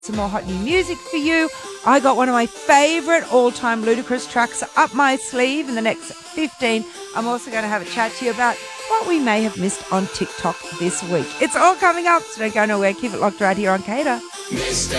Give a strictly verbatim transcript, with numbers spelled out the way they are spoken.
some more hot new music for you. I got one of my favourite all-time Ludacris tracks up my sleeve in the next fifteen. I'm also going to have a chat to you about what we may have missed on TikTok this week. It's all coming up, so don't go nowhere. Keep it locked right here on Cater. Mister